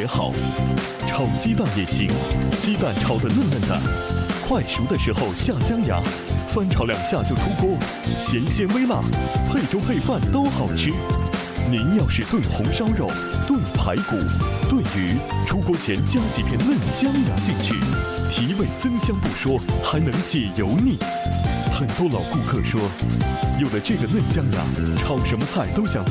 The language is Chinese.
也好，炒鸡蛋也行，鸡蛋炒得嫩嫩的，快熟的时候下姜芽，翻炒2下就出锅，咸鲜微辣，配粥配饭都好吃。您要是炖红烧肉、炖排骨、炖鱼，出锅前加几片嫩姜芽进去，提味增香不说，还能解油腻。很多老顾客说，有了这个嫩姜芽，炒什么菜都想